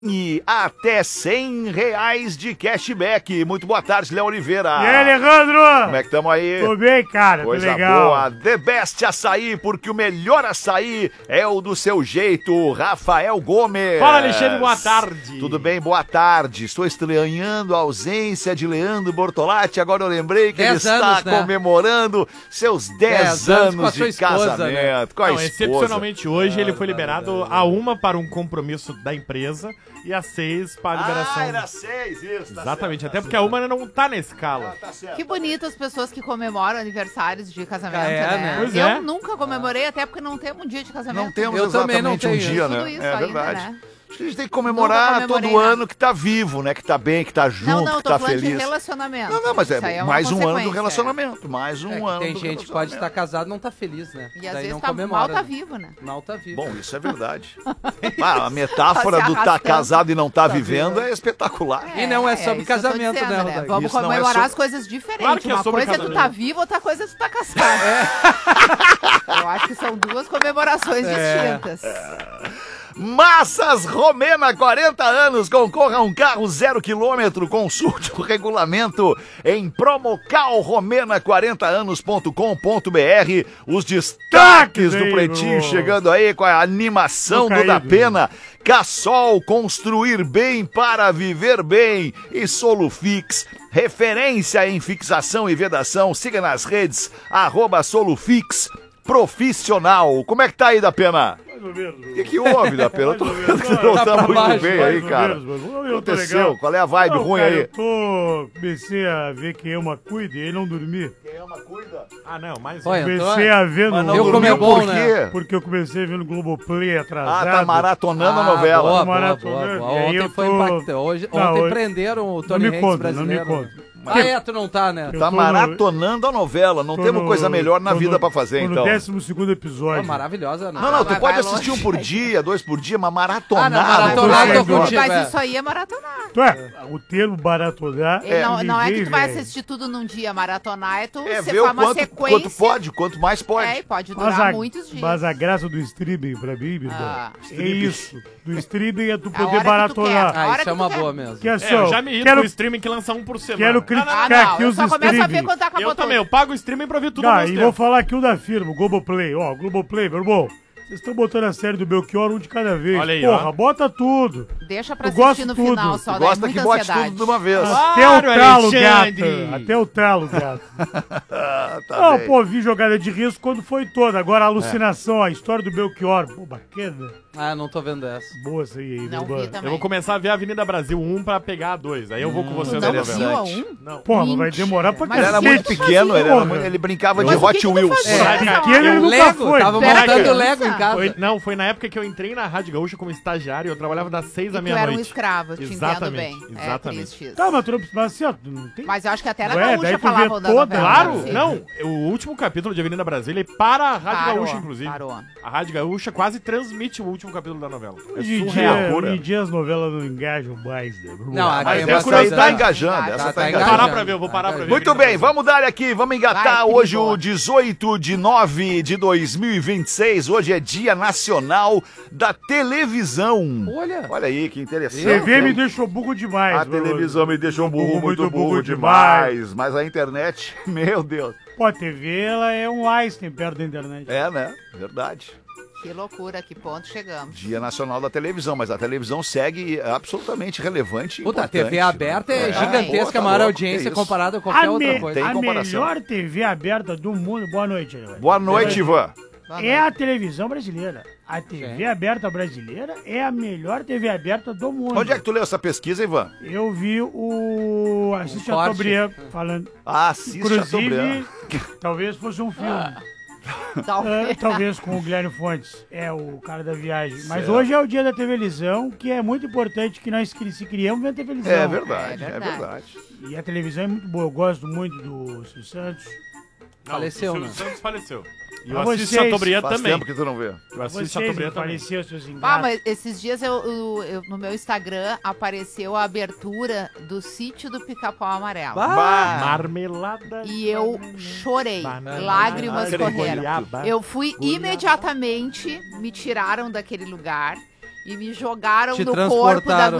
E até R$100 de cashback. Muito boa tarde, Léo Oliveira. E aí, Alejandro? Como é que estamos aí? Tudo bem, cara? Coisa Tudo legal. boa. The Best Açaí, porque o melhor açaí é o do seu jeito. Rafael Gomes. Fala, Alexandre, boa tarde. Tudo bem, boa tarde. Estou estranhando a ausência de Leandro Bortolatti. Agora eu lembrei que ele está comemorando seus 10 anos de casamento. Né? Com a esposa. Excepcionalmente hoje ele foi liberado a 1 para um compromisso da empresa e a 6 para a liberação. Ah, era 6, isso. Tá exatamente, certo, até porque a 1 não tá na escala. Tá certo. Que bonito as pessoas que comemoram aniversários de casamento, né? Pois eu é. nunca comemorei, até porque não temos um dia de casamento. Não temos Eu também não exatamente um tenho dia, tudo né? isso É ainda, verdade. né? Acho que a gente tem que comemorar todo ano que tá vivo, né? Que tá bem, que tá junto, Não, que tô tá falando feliz. de relacionamento. Não, mas Isso aí é uma mais um ano do consequência. relacionamento. Mais um ano Tem do gente que pode estar relacionamento. casado e não tá feliz, né? E às Daí vezes não tá, comemora. mal tá né? vivo, né? Mal tá vivo. Bom, isso é verdade. A metáfora Tá se do tá arrastando. casado e não tá vivendo é espetacular. E não é sobre isso que eu tô casamento, dizendo, né, Rodaica? Vamos Isso não é comemorar sobre- as coisas diferentes. Claro que é Uma sobre coisa é tu casamento. tá vivo, outra coisa é tu tá casado. Eu acho que são duas comemorações distintas. Massas Romena, 40 anos, concorra a um carro 0 km, consulte o regulamento em promocalromena40anos.com.br. Os destaques do aí, Pretinho meu. chegando aí com a animação Tô do Da caído. Pena. Cassol, construir bem para viver bem. E Solufix, referência em fixação e vedação. Siga nas redes, @Solufix Profissional. Como é que tá aí, Da Pena? Mais ou menos. O que houve, Da Pena? Eu tô vendo que Tá não tá pra muito baixo, bem Mais aí, ou cara. menos, mas eu tô Aconteceu? legal. Qual é a vibe Não, ruim cara, aí? comecei a ver quem ama cuida e aí não dormi. Quem ama, cuida. Ah, não, mais Olha, Comecei a ver Mas não Eu no... comi dormiu bom, por né? quê? Porque eu comecei vendo Globoplay atrasado. Ah, tá maratonando a novela. Boa, boa, Maratonando, boa. e aí Ontem eu foi tô- impactante. Não, Ontem hoje- prenderam o Não Tony me Hanks conta, não me brasileiro. conta. Tu não tá, né? Eu Tá tô maratonando a novela. Não Tô temos no- coisa melhor na tô vida no- pra fazer, tô então. no 12º episódio. Pô, maravilhosa, né? Não, tu Vai pode longe. assistir um por dia, 2 por dia, mas Ah, maratonar. não, maratonar eu eu tô contigo, Mas é. isso aí é maratonar. O termo baratonar Não é que ninguém tu vai vê. assistir tudo num dia. Maratonar é tu É você ver faz o uma quanto sequência. pode, quanto mais pode. É, e pode Mas durar a, muitos dias. mas a graça do streaming pra mim, meu irmão, Ah. é isso. Do streaming é tu A hora poder que tu baratonar. quer. Ah, hora isso que é tu uma quer. boa mesmo. Que é só, eu já me irrito quero, com o streaming que lança um por semana. quero Ah, criticar não, aqui eu os só começo a ver streaming. quando acabou Eu também, tudo. eu pago o streaming pra ver tudo Tá, ao e mesmo vou tempo. falar aqui o da firma, o Globoplay. Ó, Globoplay, meu irmão, vocês estão botando a série do Belchior um de cada vez. Olha aí, Porra, ó. bota tudo. Deixa pra Eu gosto assistir no tudo. final só, Tu dá gosta que muita bote ansiedade. tudo de uma vez. Até o Claro, talo, Alexandre. gato. Até o talo, gato. Tá Não, bem. pô, vi jogada de risco quando foi toda. Agora a alucinação, a história do Belchior. Pô, bacana. Ah, não tô vendo essa. Boa essa aí, Não meu vi mano. também. Eu vou começar a ver a Avenida Brasil 1 pra pegar a 2. Aí eu vou com você Tu na não novela. viu a interessante. um? Não. Porra, mas vai Mentira. demorar pra Mas Ele cacete. era muito pequeno, Porra. ele brincava de Mas o Hot que que tu Wheels. fazia? É, Pequeno ele o nunca Lego, foi. tava Pera, montando criança. Lego em casa. Foi na época que eu entrei na Rádio Gaúcha como estagiário. Eu trabalhava das 6 da Tu era um meia-noite. escravo, te entendo Exatamente, bem. exatamente. É triste isso. Tá, mas tu não, assim, ó, tu não tem... Mas eu acho que até na Ué, daí gaúcha tu vê falavam da toda- novela. Claro, Sim. não. O último capítulo de Avenida Brasil é para a Rádio Parou, Gaúcha, inclusive. parou. A Rádio Gaúcha quase transmite o último capítulo da novela. É Hoje em surreal. dia, loucura. hoje em dia as novelas não engajam mais, né? Não, Mas tem essa aí bastante, tá né? engajando, Tá, essa tá tá Vou engajando. parar pra ver, eu vou parar pra ver. Muito bem, vamos dar aqui, vamos engatar Vai, que hoje boa. o 18 de 9 de 2026. Hoje é Dia Nacional da Televisão. Olha. Olha aí, que interessante. TV me deixou burro demais. A meu. televisão me deixou burro, muito burro burro demais. Mas a internet, meu Deus. Pô, a TV, ela é um Einstein perto da internet. É, né? Verdade. Que loucura, que ponto chegamos. Dia Nacional da Televisão, mas a televisão segue absolutamente relevante. e Puta, a importante, TV aberta é né? gigantesca, Pô, tá a maior louco, audiência que isso. comparada a qualquer outra Tem coisa. A comparação. melhor TV aberta do mundo. Boa noite, Ivan. Boa noite, Ivan. Boa É noite. a televisão brasileira. A TV Sim. aberta brasileira é a melhor TV aberta do mundo. Onde é que tu leu essa pesquisa, Ivan? Eu vi o Assis corte. Chateaubriand falando. Ah, assiste Chateaubriand. Inclusive, talvez fosse um filme. Talvez. Talvez com o Guilherme Fontes, é o cara da viagem. Mas Certo. hoje é o dia da televisão, que é muito importante que nós se criamos vendo televisão. É verdade, É é verdade. verdade. E a televisão é muito boa. Eu gosto muito do Silvio Santos. Não, Faleceu, o Silvio né? Santos faleceu. E Pra eu assisto vocês, Chateaubriand Faz também. tempo que tu não vê. Eu assisto Vocês Chateaubriand não também. faleciam seus enganos. Ah, mas esses dias no meu Instagram apareceu a abertura do Sítio do Pica-Pau Amarelo. Bah. Marmelada. E eu chorei. Banana. Lágrimas Ah, correram. goiaba. Eu fui imediatamente, me tiraram daquele lugar e me jogaram Te no corpo da transportaram.